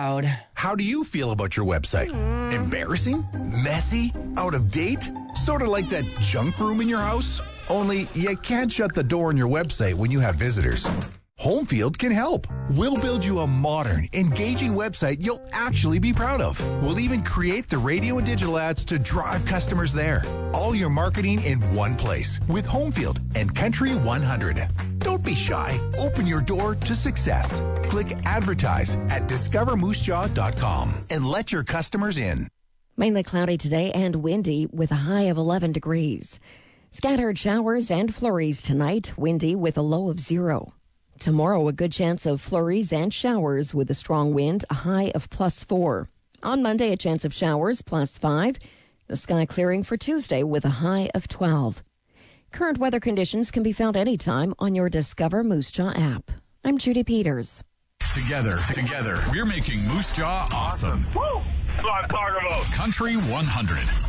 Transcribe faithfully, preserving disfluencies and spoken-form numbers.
loud. How do you feel about your website? Mm. Embarrassing? Messy? Out of date? Sort of like that junk room in your house? Only you can't shut the door on your website when you have visitors. Homefield can help. We'll build you a modern, engaging website you'll actually be proud of. We'll even create the radio and digital ads to drive customers there. All your marketing in one place with Homefield and Country one hundred. Don't be shy. Open your door to success. Click advertise at discover moose jaw dot com and let your customers in. Mainly cloudy today and windy with a high of eleven degrees. Scattered showers and flurries tonight, windy with a low of zero. Tomorrow, a good chance of flurries and showers with a strong wind, a high of plus four. On Monday, a chance of showers, plus five. The sky clearing for Tuesday with a high of twelve. Current weather conditions can be found anytime on your Discover Moose Jaw app. I'm Judy Peters. Together, together, we're making Moose Jaw awesome. Woo! That's what I'm talking about. Country one hundred.